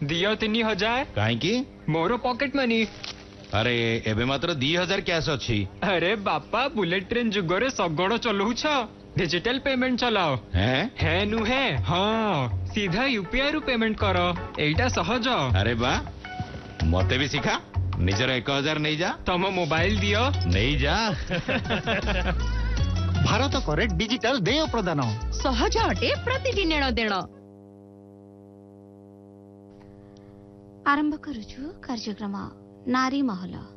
दियो 3000 काहेकि मोर pocket money. अरे एबे मात्र 2000 कैश अच्छी। अरे बापा बुलेट ट्रेन जुगरे सगड़ चलौछ डिजिटल पेमेंट चलाओ। है नुहे हाँ सीधा यूपीआई रु पेमेंट करो एटा सहज। अरे बा मते भी सिखा निजर 1000 नहीं जा तम मोबाइल दियो नहीं जा। भारत करे डिजिटल देय प्रदान सहज अटे प्रतिदिन नेण देण। आरंभ करूछु कार्यक्रम नारी महल।